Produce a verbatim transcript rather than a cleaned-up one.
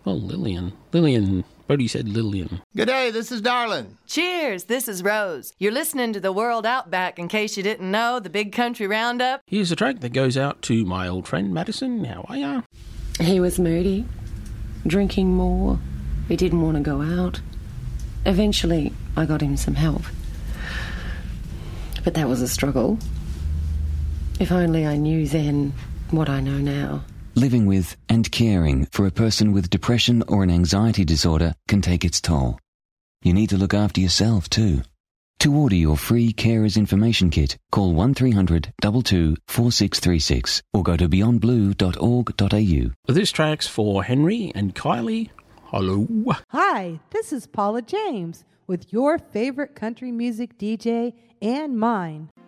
Well, Lillian. Lillian. Bodie said Lillian. G'day, this is Darlin. Cheers, this is Rose. You're listening to The World Outback, in case you didn't know, the Big Country Roundup. Here's a track that goes out to my old friend Madison. How are ya? He was moody, drinking more. He didn't want to go out. Eventually, I got him some help. But that was a struggle. If only I knew then what I know now. Living with and caring for a person with depression or an anxiety disorder can take its toll. You need to look after yourself too. To order your free Carers Information Kit, call one three hundred two two four six three six or go to beyond blue dot org dot a u. This track's for Henry and Kylie. Hello. Hi, this is Paula James with your favorite country music D J and mine.